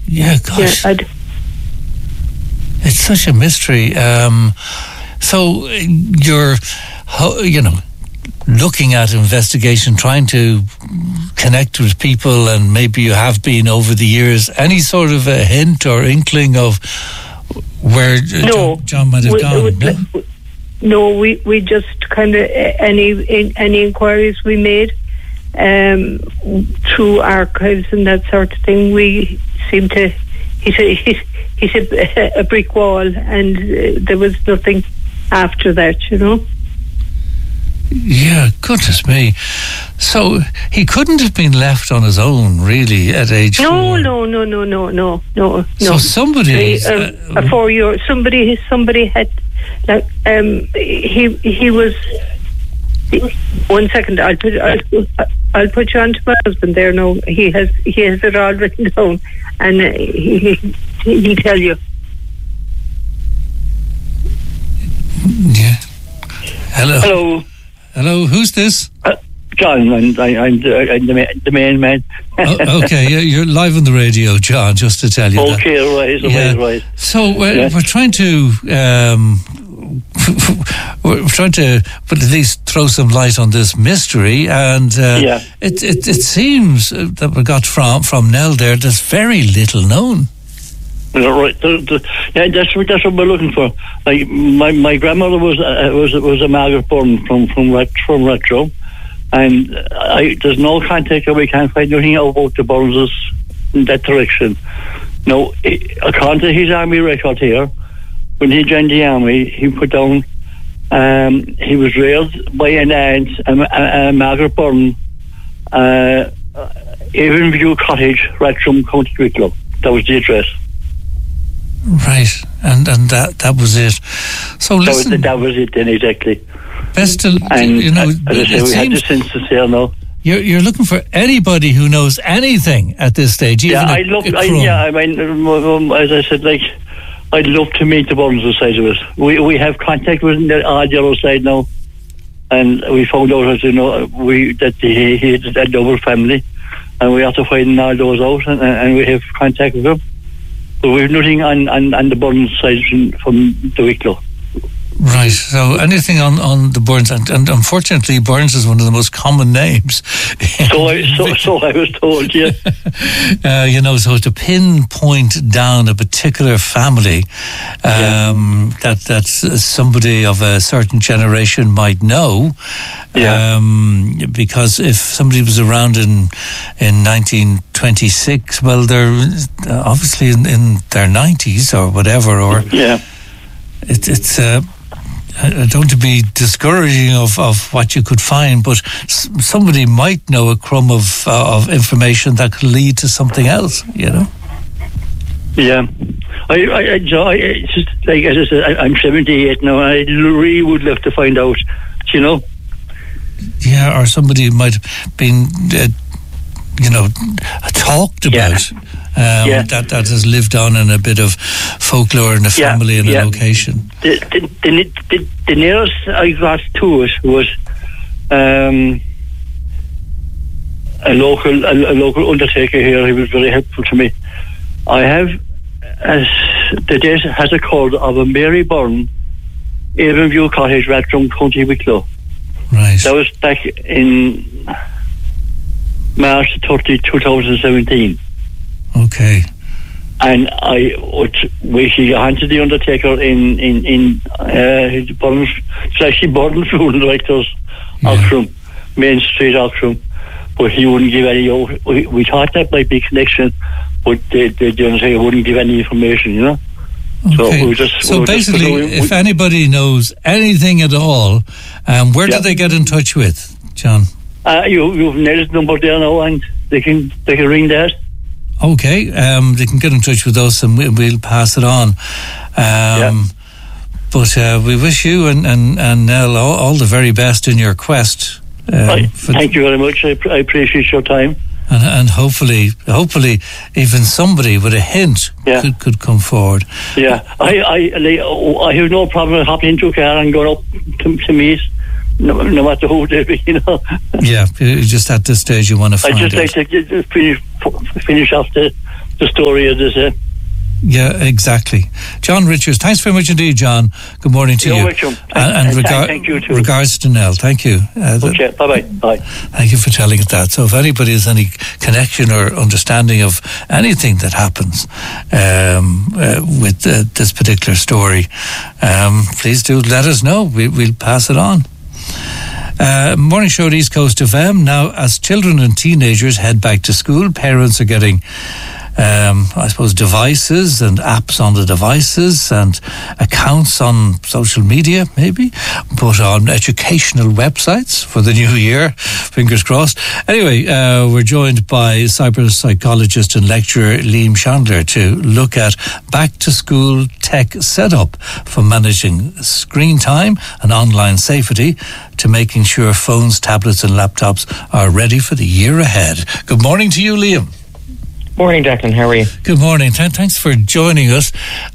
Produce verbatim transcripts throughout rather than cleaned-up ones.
Yeah, gosh. Yeah, I'd, it's such a mystery. Um, so you're, you know, looking at investigation, trying to connect with people, and maybe you have been over the years. Any sort of a hint or inkling of where no, John, John might have we, gone? We, no? no, we we just kind of any any inquiries we made um, through archives and that sort of thing. We seem to he's a, he's, he's a, a brick wall, and uh, there was nothing after that, you know. Yeah, goodness me. So he couldn't have been left on his own, really, at age no, four. No, no, no, no, no, no, So no. somebody, a, a, a four-year, somebody, somebody had, like, um, he he was. One second, I'll put I'll, I'll put you on to my husband there. No, he has he has it all written down, and uh, he, he he'll tell you. Yeah. Hello. Hello. Hello, who's this? Uh, John, I'm, I, I'm, the, I'm the, ma- the main man. oh, okay, you're live on the radio, John, just to tell you okay, that. right, yeah. right, right. So we're, yeah. we're trying to, um, we're trying to, but at least throw some light on this mystery, and uh, yeah. it, it it seems that we got from from Nell there. There's very little known. Right, the, the, yeah, that's what that's what we're looking for. Like my, my grandmother was uh, was was a Margaret Byrne from from Ret, from Retro, and I, there's no contact, or we can't find anything out about the Burns in that direction. Now, according to his army record here, when he joined the army, he put down um, he was raised by an aunt, a, a Margaret Byrne, uh, Avonview Cottage, Ratcham, County Wicklow. That was the address. Right, and and that that was it. So listen, that was, that was it then, exactly. Best to, and you know, as I say, we had the census here now. You're you're looking for anybody who knows anything at this stage. Even yeah, a, I love. a I, yeah, I mean, um, as I said, like I'd love to meet the Burns side of it. We we have contact with the odd yellow side now, and we found out, as you know, we that he he had a double family, and we have to find all those out, and, and we have contact with them. But we've nothing on, on, on the Burns side from, from the Wicklow. Right, so anything on, on the Burns, and, and unfortunately Burns is one of the most common names. So I, so, so I was told, yeah. uh, you know, so to pinpoint down a particular family um, yeah. that that's somebody of a certain generation might know, yeah. um, because if somebody was around in in nineteen twenty-six, well, they're obviously in, in their nineties or whatever, or yeah. it, it's... Uh, I don't want to be discouraging of, of what you could find, but s- somebody might know a crumb of uh, of information that could lead to something else, you know? Yeah. I, I, I, I it's just, like as I said, I, I'm seventy-eight now, and I really would love to find out, you know? Yeah, or somebody might have been, uh, you know, talked about. Yeah. Um, yeah. that, that has lived on in a bit of folklore in a family yeah, and yeah. a location. The, the, the, the, the nearest I got to it was um, a local a, a local undertaker here. He was very helpful to me. I have as the date has a code of a Mary Byrne, Avonview Cottage, Ratcham, County Wicklow. Right. That was back in March thirtieth, twenty seventeen. Okay. And I would we she handed the undertaker in in in uh, Burns, it's actually Burns Funeral Directors, yeah. Auckland, Main Street, Auckland, but he wouldn't give any. We, we thought that might be a connection, but the the, the undertaker wouldn't give any information, you know. Okay. So, we just, so we basically, just, we, we, if anybody knows anything at all, um, where yeah. do they get in touch with, John? Uh, you you've nailed the number there now, and they can they can ring that. Okay, um, they can get in touch with us and we, we'll pass it on. Um, yeah. But uh, we wish you and, and, and Nell all, all the very best in your quest. Um, right. Thank you very much. I, I appreciate your time. And, and hopefully, hopefully, even somebody with a hint yeah. could, could come forward. Yeah, I, I, I have no problem hopping into a car and going up to, to meet. No, no matter who they be, you know. Yeah, just at this stage you want to find I just out. like to just finish finish off the the story, as they say. Yeah, exactly. John Richards, thanks very much indeed, John. Good morning to You're you. welcome. And, and, and rega- thank you too. regards to Nell. Thank you. Uh, okay, bye-bye. Bye. Thank you for telling us that. So if anybody has any connection or understanding of anything that happens um, uh, with uh, this particular story, um, please do let us know. We, we'll pass it on. Uh, morning show at East Coast F M. Now, as children and teenagers head back to school, parents are getting Um, I suppose devices and apps on the devices and accounts on social media, maybe, but on educational websites for the new year. Fingers crossed. Anyway, uh, we're joined by cyber psychologist and lecturer Liam Chandler to look at back to school tech setup for managing screen time and online safety to making sure phones, tablets and laptops are ready for the year ahead. Good morning to you, Liam. Morning, Declan. How are you? Good morning. Th- thanks for joining us.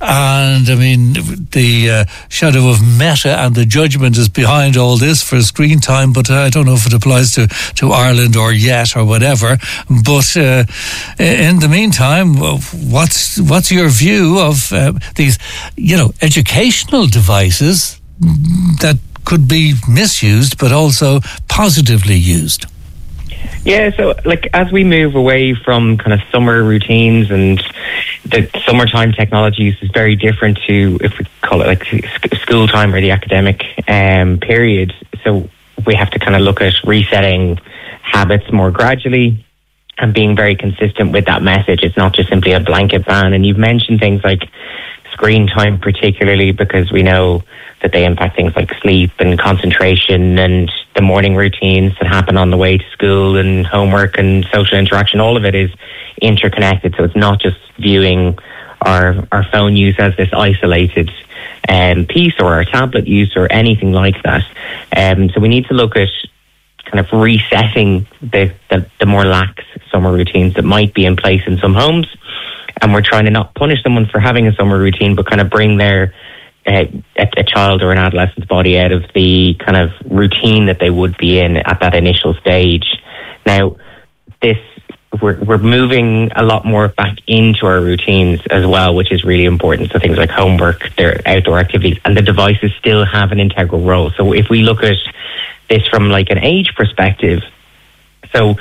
And I mean, the uh, shadow of Meta and the judgment is behind all this for screen time, but uh, I don't know if it applies to, to Ireland or yet or whatever. But uh, in the meantime, what's what's your view of uh, these, you know, educational devices that could be misused, but also positively used? Yeah, so like as we move away from kind of summer routines, and the summertime technologies is very different to, if we call it like sc- school time or the academic um, period. So we have to kind of look at resetting habits more gradually and being very consistent with that message. It's not just simply a blanket ban. And you've mentioned things like screen time particularly, because we know that they impact things like sleep and concentration and the morning routines that happen on the way to school and homework and social interaction. All of it is interconnected. So it's not just viewing our our phone use as this isolated um, piece, or our tablet use or anything like that. Um, so we need to look at kind of resetting the, the, the more lax summer routines that might be in place in some homes. And we're trying to not punish someone for having a summer routine, but kind of bring their uh, a, a child or an adolescent's body out of the kind of routine that they would be in at that initial stage. Now, this we're we're moving a lot more back into our routines as well, which is really important. So things like homework, their outdoor activities, and the devices still have an integral role. So if we look at this from like an age perspective, so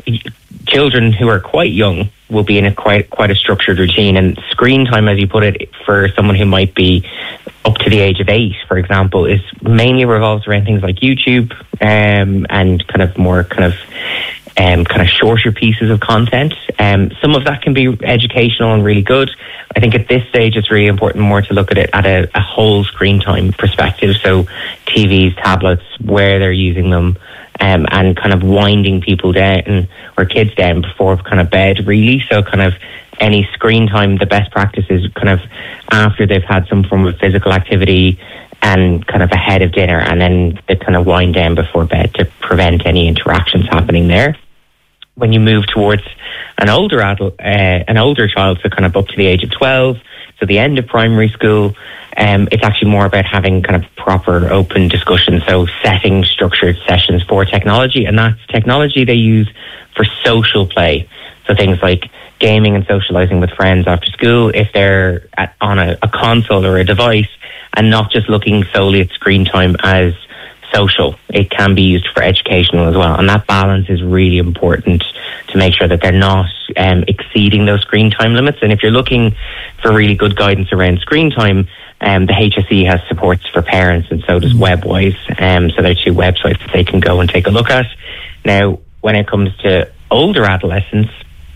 children who are quite young will be in a quite quite a structured routine, and screen time, as you put it, for someone who might be up to the age of eight, for example, is mainly revolves around things like YouTube um, and kind of more kind of um, kind of shorter pieces of content. Um, some of that can be educational and really good. I think at this stage it's really important more to look at it at a, a whole screen time perspective. So T Vs, tablets, where they're using them, um, and kind of winding people down or kids down before kind of bed, really. So kind of any screen time, the best practice is kind of after they've had some form of physical activity and kind of ahead of dinner, and then they kind of wind down before bed to prevent any interactions happening there. When you move towards an older adult, uh, an older child, so kind of up to the age of twelve, so the end of primary school, um, it's actually more about having kind of proper open discussion, so setting structured sessions for technology, and that's technology they use for social play. So things like gaming and socializing with friends after school, if they're at, on a, a console or a device, and not just looking solely at screen time as social. It can be used for educational as well, and that balance is really important to make sure that they're not um, exceeding those screen time limits. And if you're looking for really good guidance around screen time, um, the H S E has supports for parents, and so does Webwise. Um, so there are two websites that they can go and take a look at. Now, when it comes to older adolescents,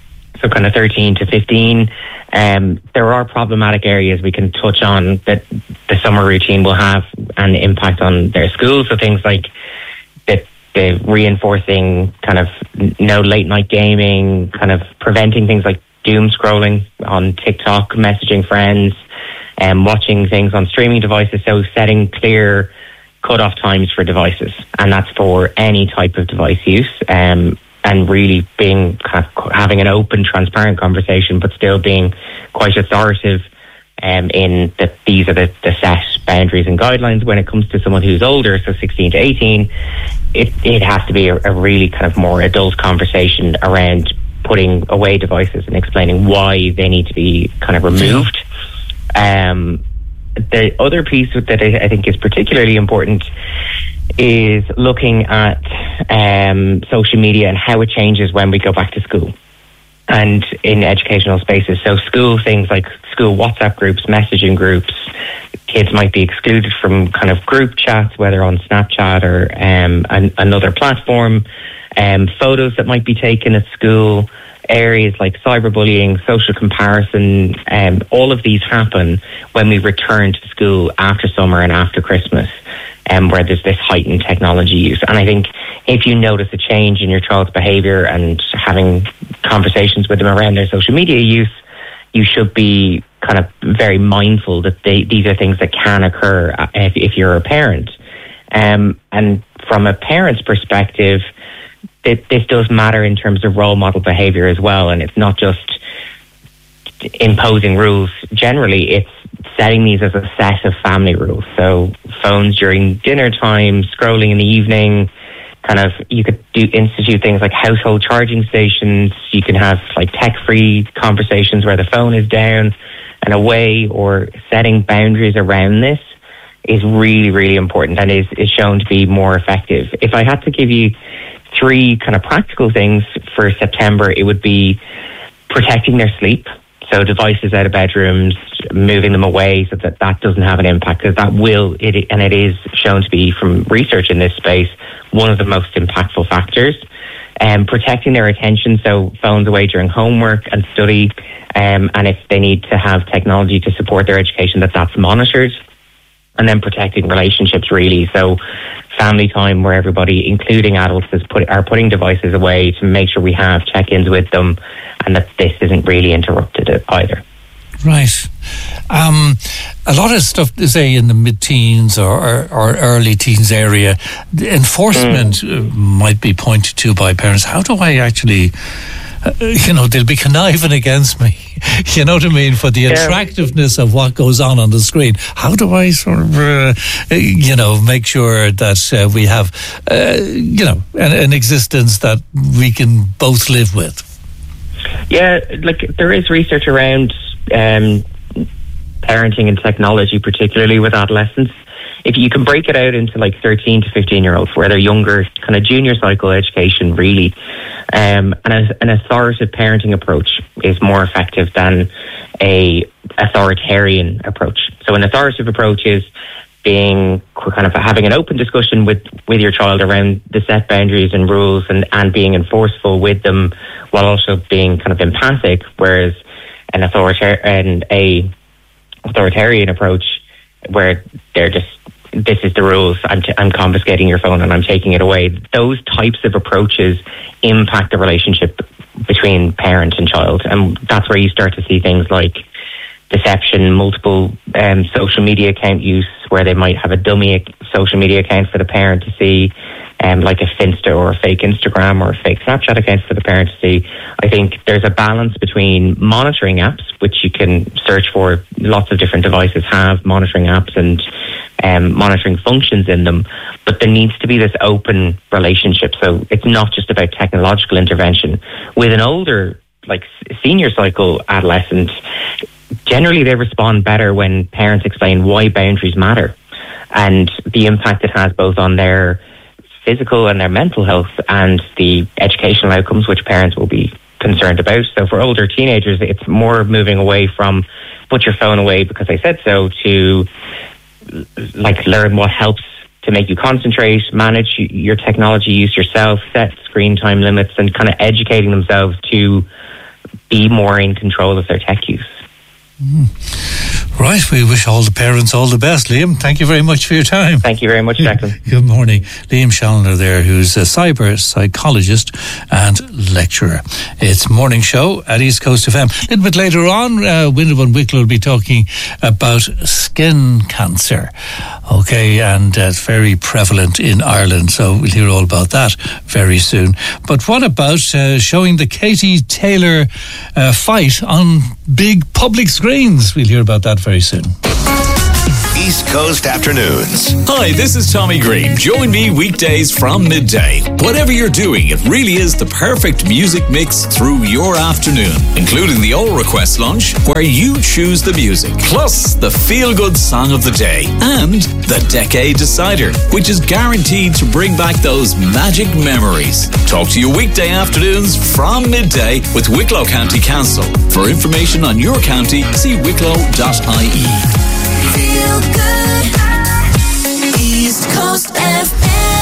so kind of thirteen to fifteen, um, there are problematic areas we can touch on that the summer routine will have an impact on their school. So things like the, the reinforcing kind of no late night gaming, kind of preventing things like doom scrolling on TikTok, messaging friends, and um, watching things on streaming devices. So setting clear cutoff times for devices, and that's for any type of device use. Um, and really being kind of having an open, transparent conversation, but still being quite authoritative um, in that these are the, the set boundaries and guidelines. When it comes to someone who's older, so sixteen to eighteen, it, it has to be a, a really kind of more adult conversation around putting away devices and explaining why they need to be kind of removed. Um, the other piece that I, I think is particularly important is looking at um, social media and how it changes when we go back to school and in educational spaces. So school things like school WhatsApp groups, messaging groups, kids might be excluded from kind of group chats, whether on Snapchat or um, an, another platform, um, photos that might be taken at school, areas like cyberbullying, social comparison, um, all of these happen when we return to school after summer and after Christmas, um, where there's this heightened technology use. And I think if you notice a change in your child's behaviour and having conversations with them around their social media use, you should be kind of very mindful that they, these are things that can occur if, if you're a parent. Um, and from a parent's perspective, it, this does matter in terms of role model behaviour as well. And it's not just imposing rules. Generally, it's setting these as a set of family rules. So phones during dinner time, scrolling in the evening, kind of, you could do institute things like household charging stations. You can have like tech-free conversations where the phone is down and away, or setting boundaries around this is really, really important and is, is shown to be more effective. If I had to give you three kind of practical things for September, it would be protecting their sleep. So devices out of bedrooms, moving them away so that that doesn't have an impact, because that will, it, and it is shown to be from research in this space, one of the most impactful factors. Um, protecting their attention, so phones away during homework and study, um, and if they need to have technology to support their education, that that's monitored. And then protecting relationships, really. So family time where everybody, including adults, is put, are putting devices away to make sure we have check-ins with them and that this isn't really interrupted either. Right. Um, a lot of stuff, say, in the mid-teens or, or, or early teens area, the enforcement mm. might be pointed to by parents. How do I actually... Uh, you know, they'll be conniving against me, you know what I mean, for the yeah. attractiveness of what goes on on the screen. How do I sort of, uh, you know, make sure that uh, we have, uh, you know, an, an existence that we can both live with? Yeah, like there is research around um, parenting and technology, particularly with adolescents. If you can break it out into like thirteen to fifteen year olds, where they're younger, kind of junior cycle education, really. Um, and a, an authoritative parenting approach is more effective than a authoritarian approach. So an authoritative approach is being kind of having an open discussion with, with your child around the set boundaries and rules, and, and being enforceful with them while also being kind of empathic, whereas an authoritarian, a authoritarian approach where they're just, this is the rules, I'm, t- I'm confiscating your phone and I'm taking it away. Those types of approaches impact the relationship between parent and child. And that's where you start to see things like deception, multiple um, social media account use, where they might have a dummy social media account for the parent to see, um, like a Finsta or a fake Instagram or a fake Snapchat account for the parent to see. I think there's a balance between monitoring apps, which you can search for. Lots of different devices have monitoring apps and um, monitoring functions in them, but there needs to be this open relationship. So it's not just about technological intervention. With an older, like senior cycle adolescent, generally they respond better when parents explain why boundaries matter and the impact it has both on their physical and their mental health and the educational outcomes which parents will be concerned about. So for older teenagers, it's more moving away from put your phone away because I said so, to like learn what helps to make you concentrate, manage your technology use yourself, set screen time limits, and kind of educating themselves to be more in control of their tech use. Mm. Right, we wish all the parents all the best. Liam, thank you very much for your time. Thank you very much, Declan. Good morning. Liam Challoner there, who's a cyber psychologist and lecturer. It's Morning Show at East Coast F M. A little bit later on, uh, Windelbun Wicklow will be talking about skin cancer. Okay, and uh, it's very prevalent in Ireland, so we'll hear all about that very soon. But what about uh, showing the Katie Taylor uh, fight on big public screens? We'll hear about that very soon. East Coast Afternoons. Hi, this is Tommy Green. Join me weekdays from midday. Whatever you're doing, it really is the perfect music mix through your afternoon, including the All Request Lunch, where you choose the music, plus the feel-good song of the day, and the Decade Decider, which is guaranteed to bring back those magic memories. Talk to you weekday afternoons from midday with Wicklow County Council. For information on your county, see wicklow dot I E. Feel good. East Coast F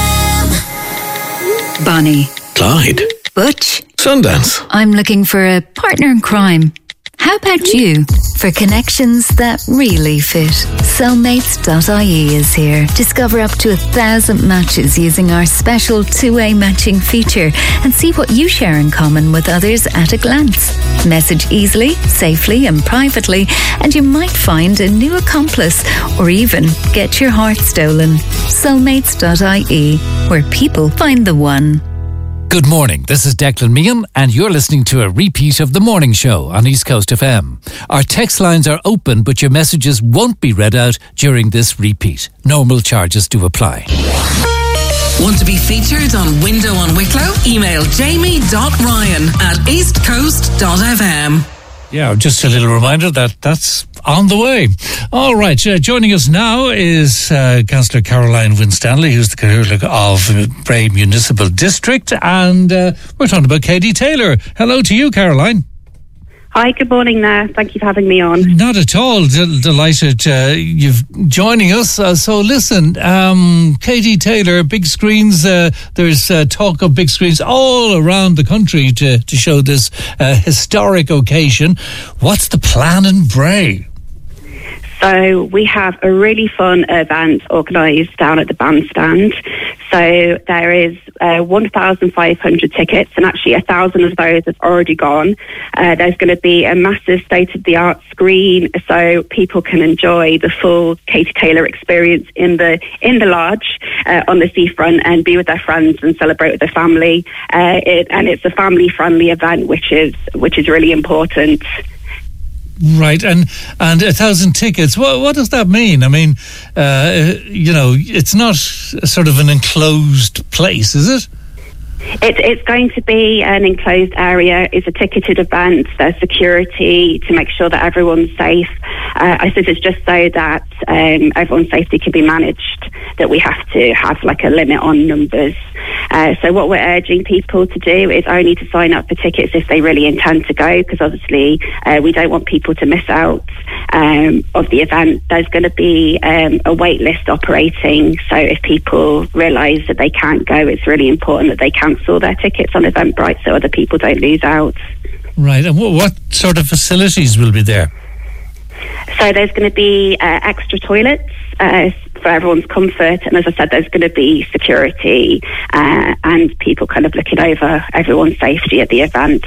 M. Bonnie. Clyde. Butch. Sundance. I'm looking for a partner in crime. How about you? For connections that really fit, soulmates dot I E is here. Discover up to a thousand matches using our special two-way matching feature and see what you share in common with others at a glance. Message easily, safely and privately, and you might find a new accomplice or even get your heart stolen. soulmates dot I E, where people find the one. Good morning, this is Declan Meehan and you're listening to a repeat of The Morning Show on East Coast F M. Our text lines are open, but your messages won't be read out during this repeat. Normal charges do apply. Want to be featured on Window on Wicklow? Email jamie dot ryan at east coast dot f m. Yeah, just a little reminder that that's on the way. All right, uh, joining us now is uh, Councillor Caroline Winstanley, who's the Cathaoirleach of Bray Municipal District, and uh, we're talking about Katie Taylor. Hello to you, Caroline. Hi, good morning there. Thank you for having me on. Not at all. D- delighted uh, you've joining us. Uh, so listen, um, Katie Taylor, big screens. Uh, there's uh, talk of big screens all around the country to, to show this uh, historic occasion. What's the plan in Bray? So we have a really fun event organised down at the bandstand. So there is uh, one thousand five hundred tickets, and actually a thousand of those have already gone. Uh, there's going to be a massive state-of-the-art screen, so people can enjoy the full Katie Taylor experience in the in the lodge uh, on the seafront and be with their friends and celebrate with their family. Uh, it, and it's a family-friendly event, which is which is really important. Right, and and a thousand tickets. What what does that mean? I mean, uh, you know, it's not sort of an enclosed place, is it? It, it's going to be an enclosed area. It's a ticketed event. There's security to make sure that everyone's safe. Uh, I suppose it's just so that um, everyone's safety can be managed, that we have to have like a limit on numbers. Uh, so what we're urging people to do is only to sign up for tickets if they really intend to go, because obviously uh, we don't want people to miss out um, of the event. There's going to be um, a wait list operating, so if people realise that they can't go, it's really important that they cancel their tickets on Eventbrite so other people don't lose out. Right, and what, what sort of facilities will be there? So there's going to be uh, extra toilets uh, for everyone's comfort, and as I said, there's going to be security uh, and people kind of looking over everyone's safety at the event.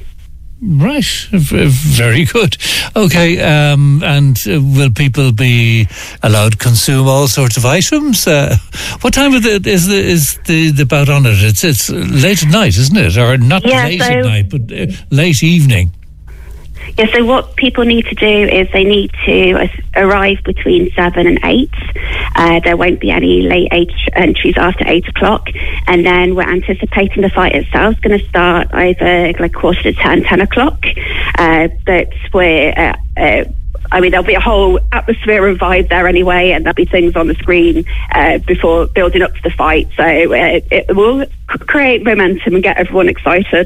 Right, v- very good. Okay, um, and uh, will people be allowed to consume all sorts of items? Uh, what time of the, is the is the, the bout on it? It's it's late at night, isn't it? Or not yeah, late so, at night, but uh, late evening. Yeah, so what people need to do is they need to uh, arrive between seven and eight. Uh, there won't be any late eight entries after eight o'clock. And then we're anticipating the fight itself is going to start either like quarter to ten, ten o'clock. Uh, but we're... Uh, uh, I mean, there'll be a whole atmosphere and vibe there anyway, and there'll be things on the screen uh, before building up to the fight. So uh, it will create momentum and get everyone excited.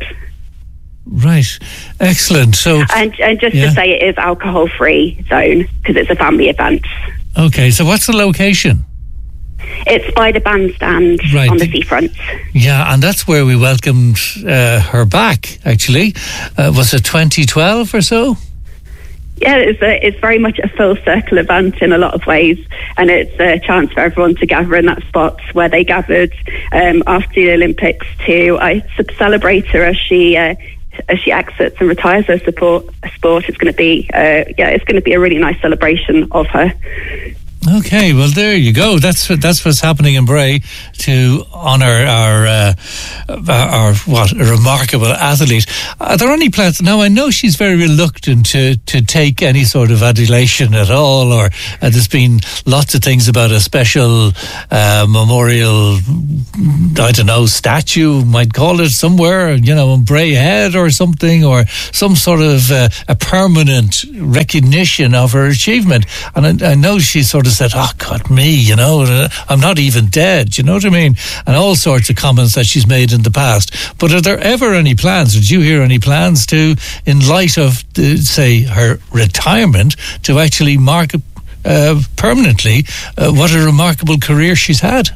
Right, excellent. So, and, and just yeah. to say, it is alcohol-free zone because it's a family event. Okay, so what's the location? It's by the bandstand right. on the seafront. Yeah, and that's where we welcomed uh, her back. Actually, uh, was it twenty twelve or so? Yeah, it's a, it's very much a full circle event in a lot of ways, and it's a chance for everyone to gather in that spot where they gathered um, after the Olympics to uh, celebrate her as she. Uh, as she exits and retires her support sport. It's going to be uh, yeah it's going to be a really nice celebration of her. Okay, well, there you go. That's what, that's what's happening in Bray to honour our, uh, our, our, what, a remarkable athlete. Are there any plans? Now, I know she's very reluctant to, to take any sort of adulation at all, or uh, there's been lots of things about a special uh, memorial, I don't know, statue, might call it, somewhere, you know, in Bray Head or something, or some sort of uh, a permanent recognition of her achievement. And I, I know she sort of said, oh, God, me, you know, I'm not even dead, you know what I mean? And all sorts of comments that she's made in the past. But are there ever any plans, did you hear any plans to, in light of, the, say, her retirement, to actually mark uh, permanently uh, what a remarkable career she's had?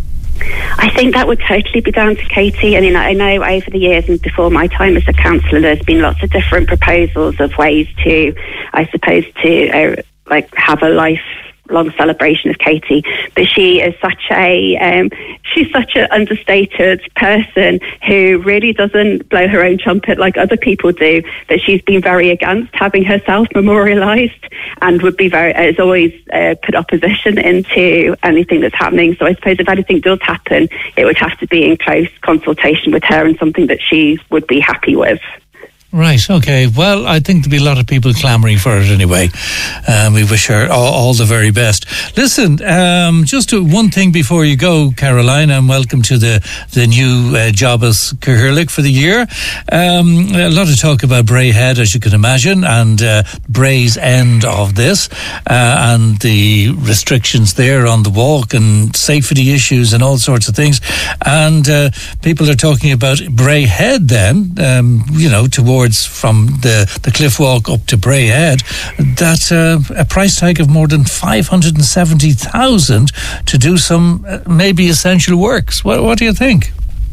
I think that would totally be down to Katie. I mean, I know over the years and before my time as a councillor, there's been lots of different proposals of ways to, I suppose, to uh, like have a lifelong celebration of Katie. But she is such a, um, she's such an understated person who really doesn't blow her own trumpet like other people do, that she's been very against having herself memorialised and would be very, has always uh, put opposition into anything that's happening. So I suppose if anything does happen, it would have to be in close consultation with her and something that she would be happy with. Right, okay. Well, I think there'll be a lot of people clamouring for it anyway. Um, we wish her all, all the very best. Listen, um, just one thing before you go, Caroline, and welcome to the, the new uh, job as Cathaoirleach for the year. Um, a lot of talk about Bray Head, as you can imagine, and uh, Bray's end of this, uh, and the restrictions there on the walk and safety issues and all sorts of things. And uh, people are talking about Bray Head then, um, you know, towards from the, the cliff walk up to Bray Head, that uh, a price tag of more than five hundred seventy thousand to do some uh, maybe essential works. What, what do you think?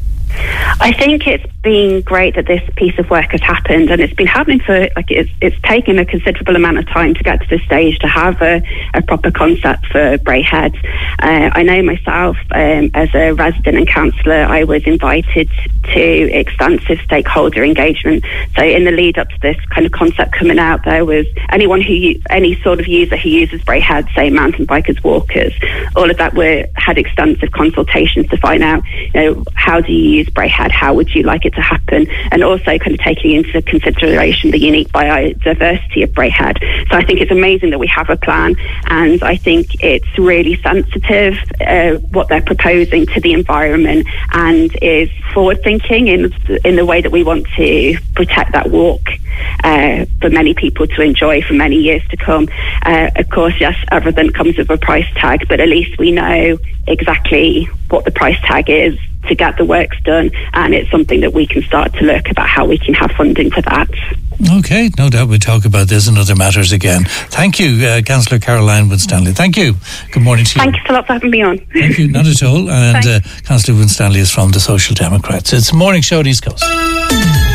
I think it's been great that this piece of work has happened, and it's been happening for, like, it's, it's taken a considerable amount of time to get to this stage to have a, a proper concept for Bray Head. Uh, I know myself, um, as a resident and councillor, I was invited to extensive stakeholder engagement. So in the lead up to this kind of concept coming out, there was anyone who, any sort of user who uses Bray Head, say mountain bikers, walkers, all of that were had extensive consultations to find out, you know, how do you use Bray Head, how would you like it to happen, and also kind of taking into consideration the unique biodiversity of Bray Head. So I think it's amazing that we have a plan, and I think it's really sensitive uh, what they're proposing to the environment, and is forward thinking in in the way that we want to protect that walk uh, for many people to enjoy for many years to come. Uh, of course, yes, everything comes with a price tag, but at least we know exactly what the price tag is to get the works done, and it's something that we can start to look about how we can have funding for that. Okay, no doubt we'll talk about this and other matters again. Thank you, uh, Councillor Caroline Winstanley. Thank you. Good morning to you. Thanks a lot for having me on. Thank you, not at all. And uh, Councillor Winstanley is from the Social Democrats. It's Morning Show at East Coast.